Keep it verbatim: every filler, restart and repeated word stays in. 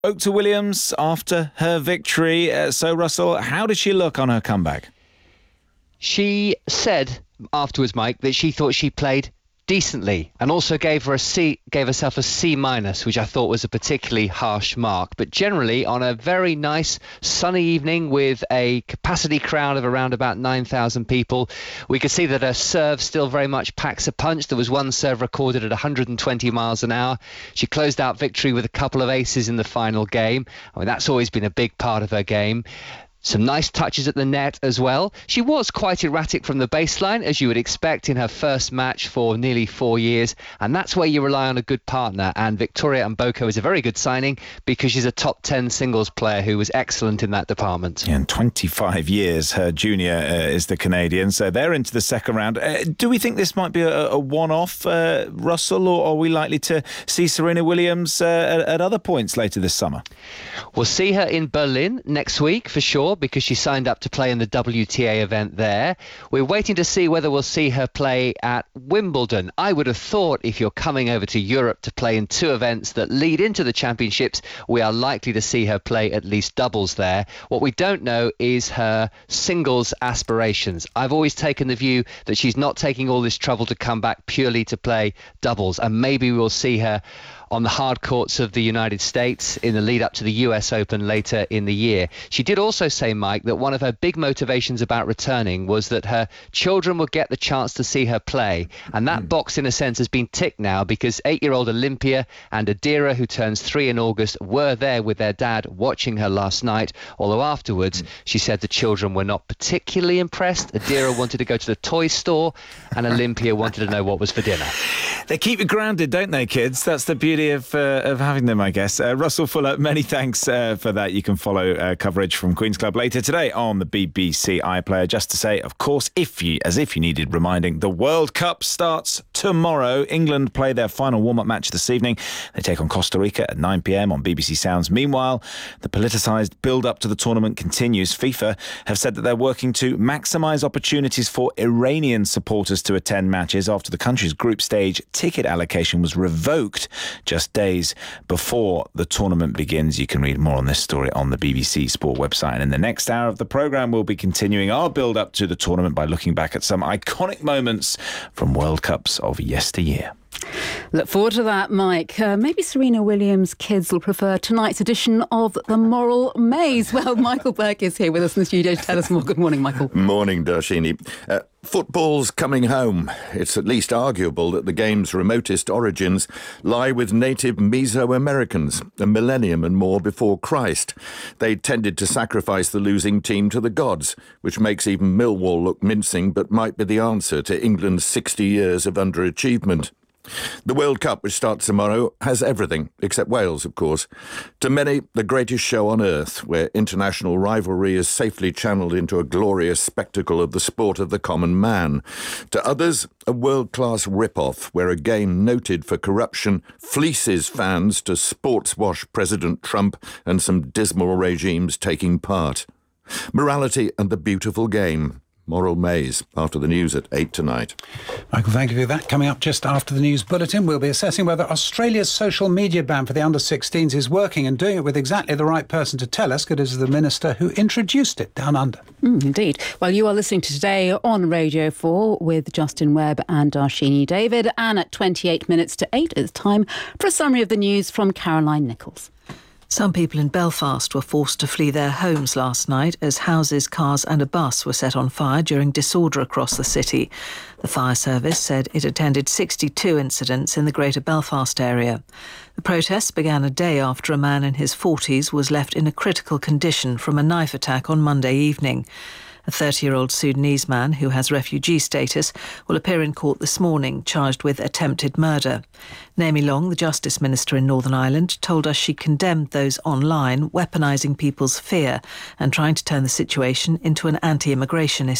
Spoke to Williams after her victory. Uh, so, Russell, how did she look on her comeback? She said afterwards, Mike, that she thought she played decently, and also gave her a C, gave herself a C minus, which I thought was a particularly harsh mark. But generally, on a very nice sunny evening with a capacity crowd of around about nine thousand people, we could see that her serve still very much packs a punch. There was one serve recorded at one hundred twenty miles an hour. She closed out victory with a couple of aces in the final game. I mean, that's always been a big part of her game. Some nice touches at the net as well. She was quite erratic from the baseline, as you would expect in her first match for nearly four years. And that's where you rely on a good partner. And Victoria Mboko is a very good signing because she's a top ten singles player who was excellent in that department. Yeah, in twenty-five years, her junior uh, is the Canadian. So they're into the second round. Uh, do we think this might be a, a one-off, uh, Russell, or are we likely to see Serena Williams uh, at, at other points later this summer? We'll see her in Berlin next week for sure, because she signed up to play in the W T A event there. We're waiting to see whether we'll see her play at Wimbledon. I would have thought if you're coming over to Europe to play in two events that lead into the championships, we are likely to see her play at least doubles there. What we don't know is her singles aspirations. I've always taken the view that she's not taking all this trouble to come back purely to play doubles, and maybe we'll see her on the hard courts of the United States in the lead up to the U S Open later in the year. She did also say, Mike, that one of her big motivations about returning was that her children would get the chance to see her play. And that mm. box, in a sense, has been ticked now because eight-year-old Olympia and Adira, who turns three in August, were there with their dad watching her last night, although afterwards mm. she said the children were not particularly impressed. Adira wanted to go to the toy store and Olympia wanted to know what was for dinner. They keep you grounded, don't they, kids? That's the beauty of uh, of having them, I guess. Uh, Russell Fuller, many thanks uh, for that. You can follow uh, coverage from Queen's Club later today on the B B C iPlayer. Just to say, of course, if you, as if you needed reminding, the World Cup starts tomorrow. England play their final warm-up match this evening. They take on Costa Rica at nine p.m. on B B C Sounds. Meanwhile, the politicised build-up to the tournament continues. FIFA have said that they're working to maximise opportunities for Iranian supporters to attend matches after the country's group stage ticket allocation was revoked just days before the tournament begins. You can read more on this story on the B B C Sport website. And in the next hour of the programme, we'll be continuing our build-up to the tournament by looking back at some iconic moments from World Cups of yesteryear. Look forward to that, Mike. Uh, maybe Serena Williams' kids will prefer tonight's edition of The Moral Maze. Well, Michael Burke is here with us in the studio to tell us more. Good morning, Michael. Morning, Darshini. Uh, football's coming home. It's at least arguable that the game's remotest origins lie with native Mesoamericans, a millennium and more before Christ. They tended to sacrifice the losing team to the gods, which makes even Millwall look mincing, but might be the answer to England's sixty years of underachievement. The World Cup, which starts tomorrow, has everything, except Wales, of course. To many, the greatest show on earth, where international rivalry is safely channeled into a glorious spectacle of the sport of the common man. To others, a world-class rip-off, where a game noted for corruption fleeces fans to sports-wash President Trump and some dismal regimes taking part. Morality and the beautiful game. Moral Maze, after the news at eight tonight. Michael, thank you for that. Coming up just after the news bulletin, we'll be assessing whether Australia's social media ban for the under sixteens is working, and doing it with exactly the right person to tell us, because it is the minister who introduced it down under. Mm, indeed. Well, you are listening to Today on Radio four with Justin Webb and Darshini David, and at twenty-eight minutes to eight, it's time for a summary of the news from Caroline Nichols. Some people in Belfast were forced to flee their homes last night as houses, cars and a bus were set on fire during disorder across the city. The fire service said it attended sixty-two incidents in the Greater Belfast area. The protests began a day after a man in his forties was left in a critical condition from a knife attack on Monday evening. A thirty-year-old Sudanese man who has refugee status will appear in court this morning, charged with attempted murder. Naomi Long, the Justice Minister in Northern Ireland, told us she condemned those online weaponising people's fear and trying to turn the situation into an anti-immigration issue.